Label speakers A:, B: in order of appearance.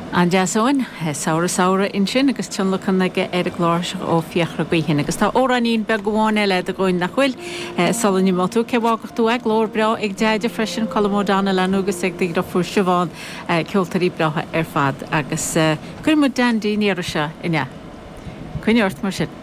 A: An deasáin saora in sin agus tunlachannaige ar a gláir ó fiachra gaohin agus tá óranín be goháin eile a goin nach chuil salaní mátú cehágachtú ag glór bra ag deide freisin colmódána lenugus ag dig fu siobháin ceoltarí bratha ar fad agus chuir mu den daoine ar se ine. Cuineort mar sin.